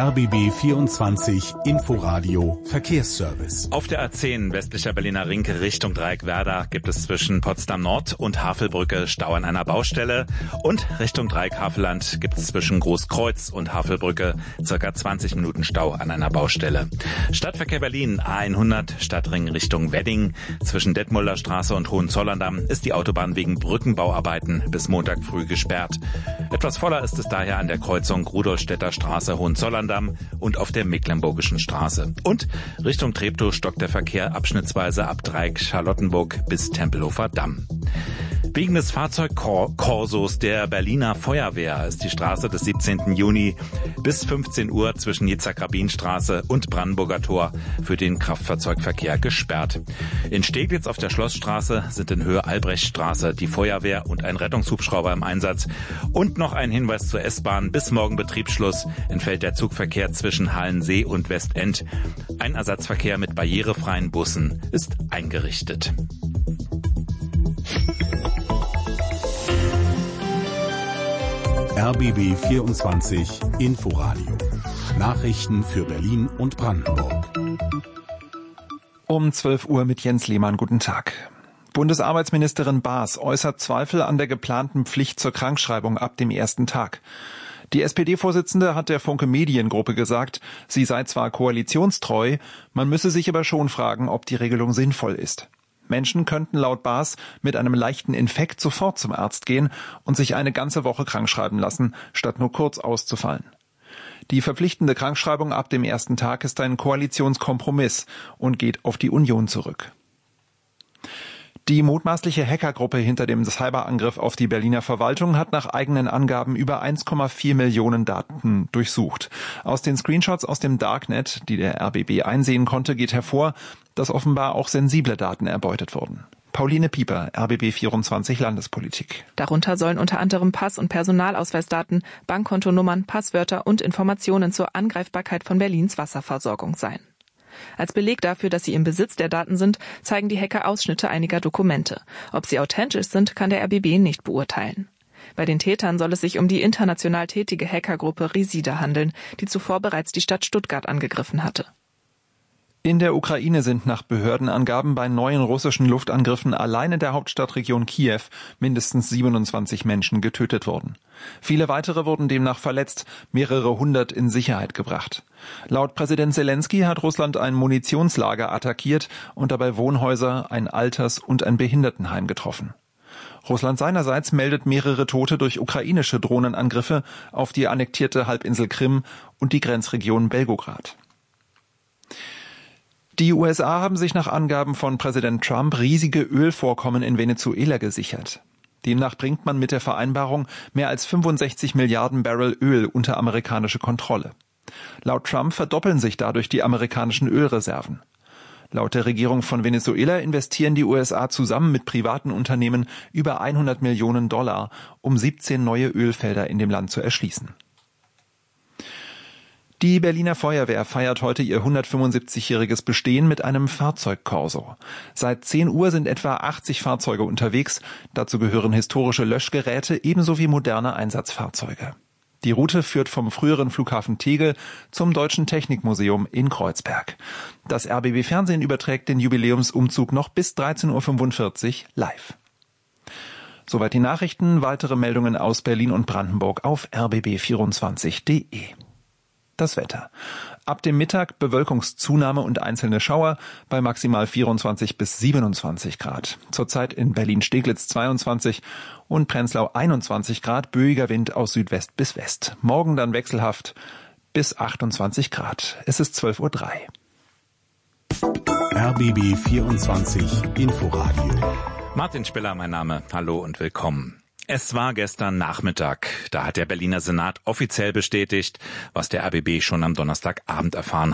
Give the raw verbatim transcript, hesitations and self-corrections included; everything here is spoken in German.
R B B vierundzwanzig Inforadio Verkehrsservice. Auf der A zehn westlicher Berliner Ring Richtung Dreieck-Werder gibt es zwischen Potsdam Nord und Havelbrücke Stau an einer Baustelle. Und Richtung Dreieck-Havelland gibt es zwischen Großkreuz und Havelbrücke circa zwanzig Minuten Stau an einer Baustelle. Stadtverkehr Berlin A hundert Stadtring Richtung Wedding. Zwischen Detmolder Straße und Hohenzollern-Damm ist die Autobahn wegen Brückenbauarbeiten bis Montag früh gesperrt. Etwas voller ist es daher an der Kreuzung Rudolstädter Straße Hohenzollern und auf der Mecklenburgischen Straße. Und Richtung Treptow stockt der Verkehr abschnittsweise ab Dreieck Charlottenburg bis Tempelhofer Damm. Wegen des Fahrzeugkorsos der Berliner Feuerwehr ist die Straße des siebzehnten Juni bis fünfzehn Uhr zwischen Jitzak-Rabin-Straße und Brandenburger Tor für den Kraftfahrzeugverkehr gesperrt. In Steglitz auf der Schlossstraße sind in Höhe Albrechtstraße die Feuerwehr und ein Rettungshubschrauber im Einsatz. Und noch ein Hinweis zur S-Bahn. Bis morgen Betriebsschluss entfällt der Zugverkehr zwischen Halensee und Westend. Ein Ersatzverkehr mit barrierefreien Bussen ist eingerichtet. R B B vierundzwanzig Inforadio. Nachrichten für Berlin und Brandenburg. Um zwölf Uhr mit Jens Lehmann. Guten Tag. Bundesarbeitsministerin Baas äußert Zweifel an der geplanten Pflicht zur Krankschreibung ab dem ersten Tag. Die S P D-Vorsitzende hat der Funke Mediengruppe gesagt, sie sei zwar koalitionstreu, man müsse sich aber schon fragen, ob die Regelung sinnvoll ist. Menschen könnten laut Baas mit einem leichten Infekt sofort zum Arzt gehen und sich eine ganze Woche krankschreiben lassen, statt nur kurz auszufallen. Die verpflichtende Krankschreibung ab dem ersten Tag ist ein Koalitionskompromiss und geht auf die Union zurück. Die mutmaßliche Hackergruppe hinter dem Cyberangriff auf die Berliner Verwaltung hat nach eigenen Angaben über eins Komma vier Millionen Daten durchsucht. Aus den Screenshots aus dem Darknet, die der R B B einsehen konnte, geht hervor, dass offenbar auch sensible Daten erbeutet wurden. Pauline Pieper, R B B vierundzwanzig Landespolitik. Darunter sollen unter anderem Pass- und Personalausweisdaten, Bankkontonummern, Passwörter und Informationen zur Angreifbarkeit von Berlins Wasserversorgung sein. Als Beleg dafür, dass sie im Besitz der Daten sind, zeigen die Hacker Ausschnitte einiger Dokumente. Ob sie authentisch sind, kann der R B B nicht beurteilen. Bei den Tätern soll es sich um die international tätige Hackergruppe Resida handeln, die zuvor bereits die Stadt Stuttgart angegriffen hatte. In der Ukraine sind nach Behördenangaben bei neuen russischen Luftangriffen allein in der Hauptstadtregion Kiew mindestens siebenundzwanzig Menschen getötet worden. Viele weitere wurden demnach verletzt, mehrere hundert in Sicherheit gebracht. Laut Präsident Selensky hat Russland ein Munitionslager attackiert und dabei Wohnhäuser, ein Alters- und ein Behindertenheim getroffen. Russland seinerseits meldet mehrere Tote durch ukrainische Drohnenangriffe auf die annektierte Halbinsel Krim und die Grenzregion Belgorod. Die U S A haben sich nach Angaben von Präsident Trump riesige Ölvorkommen in Venezuela gesichert. Demnach bringt man mit der Vereinbarung mehr als fünfundsechzig Milliarden Barrel Öl unter amerikanische Kontrolle. Laut Trump verdoppeln sich dadurch die amerikanischen Ölreserven. Laut der Regierung von Venezuela investieren die U S A zusammen mit privaten Unternehmen über hundert Millionen Dollar, um siebzehn neue Ölfelder in dem Land zu erschließen. Die Berliner Feuerwehr feiert heute ihr hundertfünfundsiebzigjähriges Bestehen mit einem Fahrzeugkorso. Seit zehn Uhr sind etwa achtzig Fahrzeuge unterwegs. Dazu gehören historische Löschgeräte ebenso wie moderne Einsatzfahrzeuge. Die Route führt vom früheren Flughafen Tegel zum Deutschen Technikmuseum in Kreuzberg. Das R B B Fernsehen überträgt den Jubiläumsumzug noch bis dreizehn Uhr fünfundvierzig live. Soweit die Nachrichten. Weitere Meldungen aus Berlin und Brandenburg auf r b b vierundzwanzig punkt d e. Das Wetter. Ab dem Mittag Bewölkungszunahme und einzelne Schauer bei maximal vierundzwanzig bis siebenundzwanzig Grad. Zurzeit in Berlin-Steglitz zweiundzwanzig und Prenzlau einundzwanzig Grad, böiger Wind aus Südwest bis West. Morgen dann wechselhaft bis achtundzwanzig Grad. Es ist zwölf Uhr drei. R B B vierundzwanzig Inforadio. Martin Spiller, mein Name. Hallo und willkommen. Es war gestern Nachmittag. Da hat der Berliner Senat offiziell bestätigt, was der R B B schon am Donnerstagabend erfahren